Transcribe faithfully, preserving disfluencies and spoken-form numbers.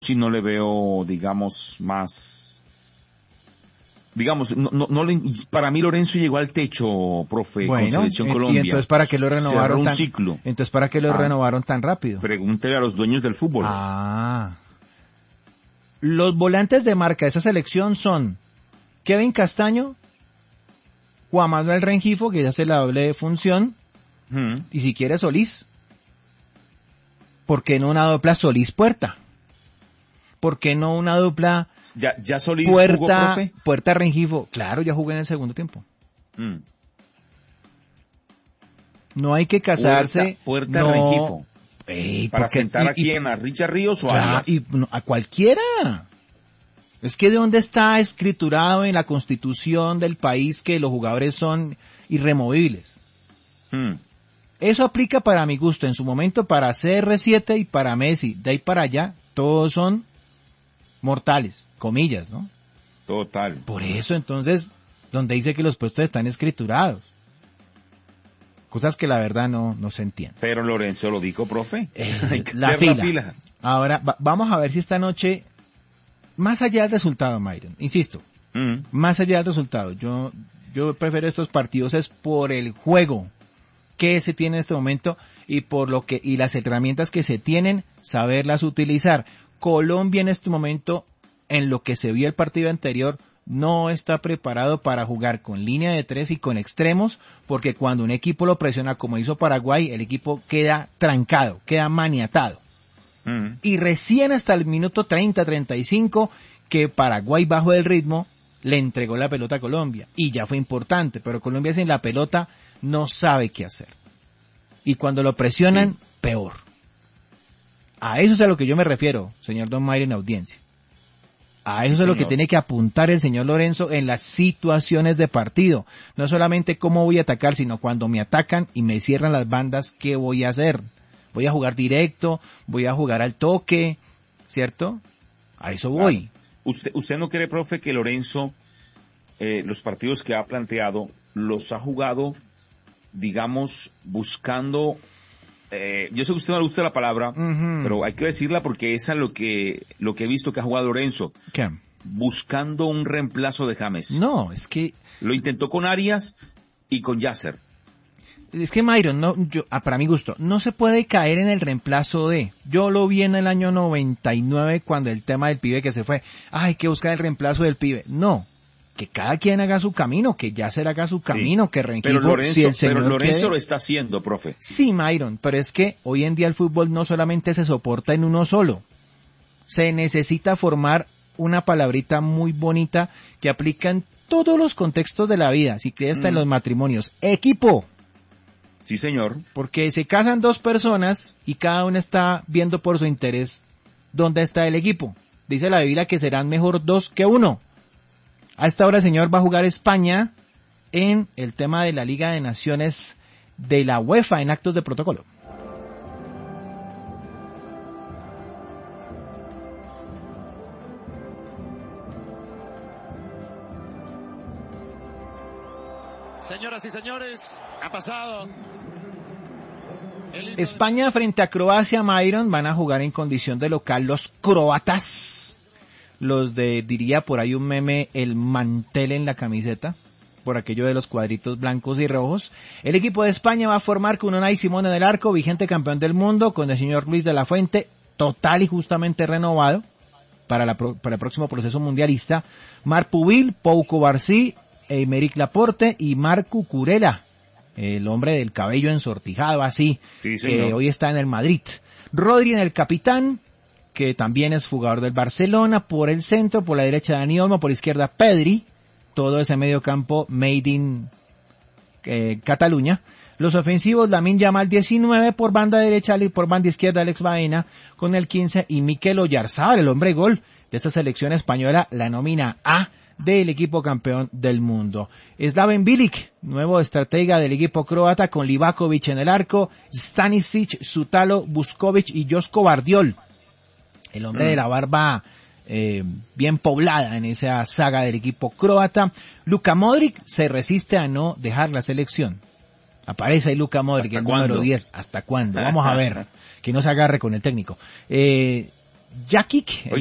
sí no le veo, digamos, más, digamos, no, no, no le, para mí Lorenzo llegó al techo, profe, bueno, con Selección eh, Colombia. Y entonces, ¿para qué lo renovaron Cerró un tan, ciclo. entonces, ¿para qué lo Ah, renovaron tan rápido? Pregúntele a los dueños del fútbol. Ah. Los volantes de marca de esa selección son Kevin Castaño, Juan Manuel Rengifo, que ya hace la doble función, Hmm. y si quiere Solís. ¿Por qué no una dupla Solís-Puerta? ¿Por qué no una dupla ¿Ya, ya Solís jugó, Puerta, profe? Puerta Rengifo? Claro, ya jugué en el segundo tiempo. Hmm. No hay que casarse. Puerta, Puerta no, Rengifo. Ey, ¿Para porque- sentar y- a quién? ¿A Richard Ríos o a Claro, Arias? y no, a cualquiera. Es que de dónde está escriturado en la constitución del país que los jugadores son irremovibles. Hmm. Eso aplica para mi gusto, en su momento para C R siete y para Messi. De ahí para allá, todos son mortales, comillas, ¿no? Total. Por eso, entonces, donde dice que los puestos están escriturados. Cosas que la verdad no, no se entienden. Pero Lorenzo lo dijo, profe. Eh, Hay que la hacer fila. la fila. Ahora, va- vamos a ver si esta noche, más allá del resultado, Myron, insisto, Hmm. más allá del resultado, yo, yo prefiero estos partidos es por el juego que se tiene en este momento y por lo que, y las herramientas que se tienen, saberlas utilizar. Colombia en este momento, en lo que se vio el partido anterior, no está preparado para jugar con línea de tres y con extremos, porque cuando un equipo lo presiona como hizo Paraguay, el equipo queda trancado, queda maniatado. Hmm. Y recién hasta el minuto treinta, treinta y cinco, que Paraguay bajó el ritmo, le entregó la pelota a Colombia. Y ya fue importante, pero Colombia sin la pelota no sabe qué hacer. Y cuando lo presionan, Sí. peor. A eso es a lo que yo me refiero, señor Don Mayra, en audiencia. A eso Sí, es a lo que señor. tiene que apuntar el señor Lorenzo en las situaciones de partido. No solamente cómo voy a atacar, sino cuando me atacan y me cierran las bandas, ¿qué voy a hacer? Voy a jugar directo, voy a jugar al toque, ¿cierto? A eso voy. Claro. ¿Usted, usted no cree, profe, que Lorenzo, eh, los partidos que ha planteado, los ha jugado, digamos, buscando, eh, yo sé que a usted no le gusta la palabra, Ujú. pero hay que decirla porque esa es lo que, lo que he visto que ha jugado Lorenzo, ¿Qué? buscando un reemplazo de James. No, es que Lo intentó con Arias y con Yasser. Es que Myron, no, yo, ah, para mi gusto, no se puede caer en el reemplazo de. Yo lo vi en el año noventa y nueve cuando el tema del pibe que se fue. Ay, hay que buscar el reemplazo del pibe. No, que cada quien haga su camino, que ya se haga su camino, que Rengifo, Pero Lorenzo, si el señor pero Lorenzo quiere- lo está haciendo, profe. Sí, Myron, pero es que hoy en día el fútbol no solamente se soporta en uno solo. Se necesita formar una palabrita muy bonita que aplica en todos los contextos de la vida, si que hasta en Mm. los matrimonios. Equipo. Sí, señor. Porque se casan dos personas y cada una está viendo por su interés dónde está el equipo. Dice la Biblia que serán mejor dos que uno. A esta hora, señor, va a jugar España en el tema de la Liga de Naciones de la UEFA en actos de protocolo. Señoras y señores, ha pasado. El himno de- España frente a Croacia, Myron, van a jugar en condición de local los croatas. Los de, diría por ahí un meme, el mantel en la camiseta, por aquello de los cuadritos blancos y rojos. El equipo de España va a formar con Unai Simón en el arco, vigente campeón del mundo, con el señor Luis de la Fuente, total y justamente renovado para, la, pro- para el próximo proceso mundialista. Marc Pubil, Pau Cobarsí, Aymeric Laporte y Marc Cucurella, el hombre del cabello ensortijado así, Sí, que señor. hoy está en el Madrid. Rodri en el capitán, que también es jugador del Barcelona, por el centro, por la derecha Dani Olmo, por la izquierda Pedri, todo ese medio campo made in eh, Cataluña. Los ofensivos, Lamine Yamal diecinueve, por banda derecha y por banda izquierda Alex Baena con el quince y Mikel Oyarzabal, el hombre gol de esta selección española, la nómina A del equipo campeón del mundo. Slaven Bilic, nuevo estratega del equipo croata con Livakovic en el arco, Stanisic, Sutalo, Vuskovic y Josko Vardiol, el hombre Mm. de la barba eh, bien poblada en esa saga del equipo croata. Luka Modric se resiste a no dejar la selección. Aparece ahí Luka Modric, ¿Hasta el cuándo? número diez. ¿Hasta cuándo? Vamos a ver. Que no se agarre con el técnico. Eh, Jakic,